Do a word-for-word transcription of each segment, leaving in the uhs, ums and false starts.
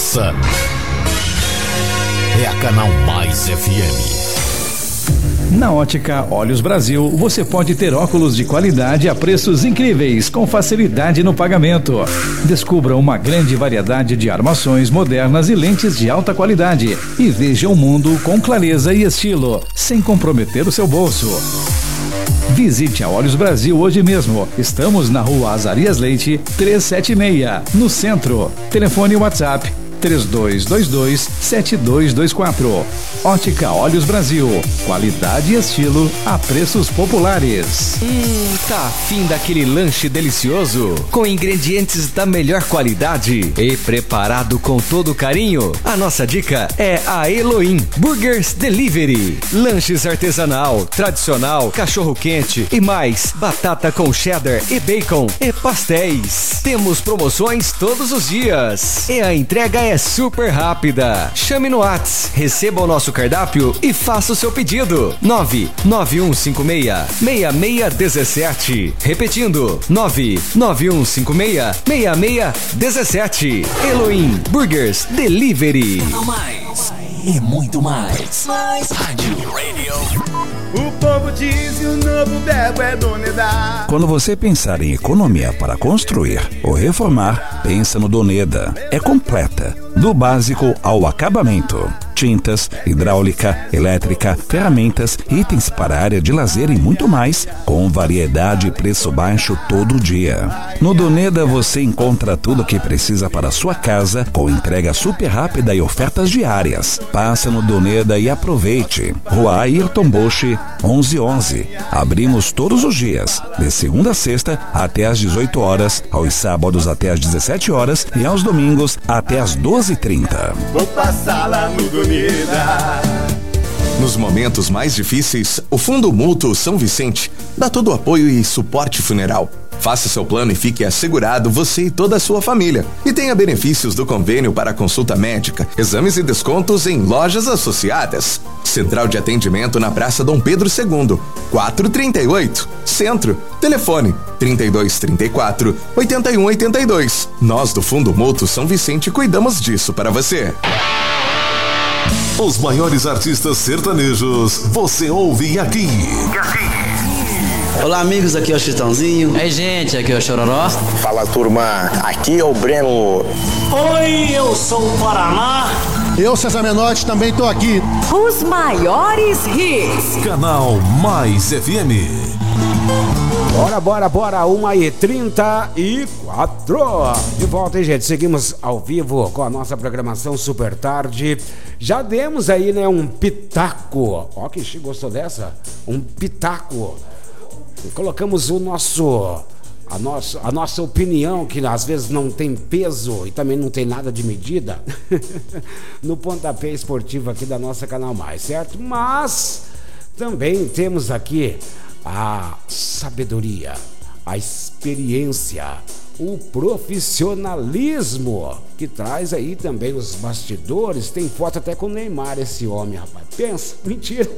Essa é a Canal Mais F M. Na Ótica Olhos Brasil, você pode ter óculos de qualidade a preços incríveis, com facilidade no pagamento. Descubra uma grande variedade de armações modernas e lentes de alta qualidade e veja o mundo com clareza e estilo, sem comprometer o seu bolso. Visite a Olhos Brasil hoje mesmo. Estamos na Rua Azarias Leite, trezentos e setenta e seis, no centro. Telefone WhatsApp três dois dois dois, sete dois dois quatro. Ótica Olhos Brasil. Qualidade e estilo a preços populares. Hum, tá afim daquele lanche delicioso? Com ingredientes da melhor qualidade e preparado com todo carinho? A nossa dica é a Elohim Burgers Delivery. Lanches artesanal, tradicional, cachorro quente e mais. Batata com cheddar e bacon e pastéis. Temos promoções todos os dias. E a entrega é super rápida. Chame no Whats, receba o nosso cardápio e faça o seu pedido. nove nove um cinco seis, seis seis um sete. Repetindo, nove nove um cinco seis, seis seis um sete. Elohim Burgers Delivery. Não mais e muito mais. Mais Rádio Radio. O povo diz e o novo verbo é Doneda. Quando você pensar em economia para construir ou reformar, pensa no Doneda. É completa, do básico ao acabamento. Tintas, hidráulica, elétrica, ferramentas, itens para a área de lazer e muito mais, com variedade e preço baixo todo dia. No Doneda você encontra tudo o que precisa para a sua casa, com entrega super rápida e ofertas diárias. Passa no Doneda e aproveite. Rua Ayrton Boche, onze onze. Abrimos todos os dias, de segunda a sexta até às dezoito horas, aos sábados até às dezessete horas e aos domingos até às doze e trinta. Vou passar lá no Doneda. Nos momentos mais difíceis, o Fundo Mútuo São Vicente dá todo o apoio e suporte funeral. Faça seu plano e fique assegurado você e toda a sua família. E tenha benefícios do convênio para consulta médica, exames e descontos em lojas associadas. Central de atendimento na Praça Dom Pedro segundo, quatrocentos e trinta e oito, Centro. Telefone trinta e dois, trinta e quatro, oitenta e um, oitenta e dois. Nós do Fundo Mútuo São Vicente cuidamos disso para você. Os maiores artistas sertanejos você ouve aqui. Olá amigos, aqui é o Chitãozinho. Ei gente, aqui é o Chororó. Fala turma, aqui é o Breno. Oi, eu sou o Paraná. Eu, César Menotti, também tô aqui. Os maiores hits. Canal Mais F M. Bora, bora, bora, uma e trinta e quatro. De volta, hein, gente? Seguimos ao vivo com a nossa programação Super Tarde. Já demos aí, né, um pitaco. Ó, que chique, gostou dessa? Um pitaco. Colocamos o nosso, a, nosso, a nossa opinião, que às vezes não tem peso e também não tem nada de medida, no pontapé esportivo aqui da nossa Canal Mais, certo? Mas também temos aqui a sabedoria, a experiência, o profissionalismo, que traz aí também os bastidores. Tem foto até com o Neymar, esse homem, rapaz. Pensa, mentira.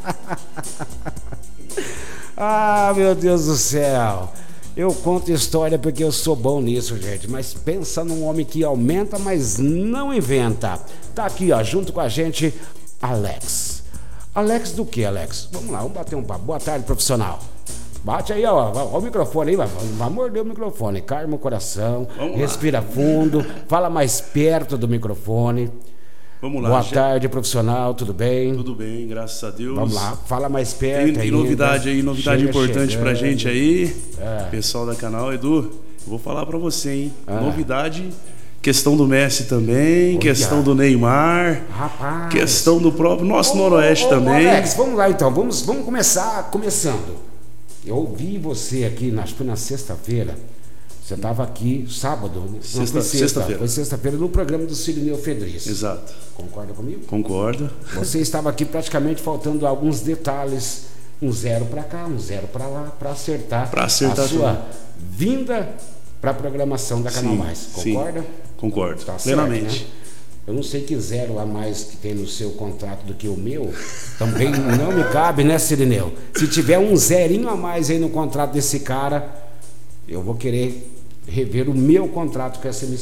Ah, meu Deus do céu. Eu conto história porque eu sou bom nisso, gente. Mas pensa num homem que aumenta, mas não inventa. Tá aqui, ó, junto com a gente, Alex. Alex do que, Alex? Vamos lá, vamos bater um papo. Boa tarde, profissional. Bate aí, ó, ó o microfone aí, vai, vai morder o microfone. Calma o coração, respira fundo, fala mais perto do microfone. Vamos lá. Boa gente. tarde, profissional, tudo bem? Tudo bem, graças a Deus. Vamos lá, fala mais perto. Tem, aí. tem novidade aí, novidade Chega importante chegando. pra gente aí, é. pessoal da canal. Edu, eu vou falar pra você, hein? Ah. Novidade, questão do Messi também, Olha. questão do Neymar, Rapaz. questão do próprio nosso Ô, Noroeste ô, também. Ô, Alex, vamos lá então, vamos, vamos começar começando. Eu ouvi você aqui, acho que foi na sexta-feira. Você estava aqui sábado, né? Sexta, Não, foi sexta, sexta-feira. Foi sexta-feira no programa do Cirineu Fedris. Exato. Concorda comigo? Concordo. Você estava aqui praticamente faltando alguns detalhes, um zero para cá, um zero para lá, para acertar, Pra acertar a sua tudo. vinda para a programação da Canal Sim, Mais. sim. Concorda? Concordo, Tá plenamente. certo, né? Eu não sei que zero a mais que tem no seu contrato do que o meu, também não me cabe, né, Cirineu? Se tiver um zerinho a mais aí no contrato desse cara, eu vou querer rever o meu contrato com essa emissora.